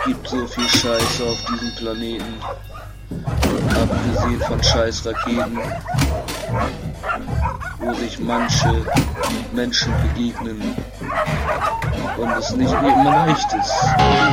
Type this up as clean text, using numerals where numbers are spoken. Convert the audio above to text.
gibt so viel Scheiße auf diesem Planeten. Abgesehen von Scheißraketen, wo sich manche Menschen begegnen und es nicht immer leicht ist.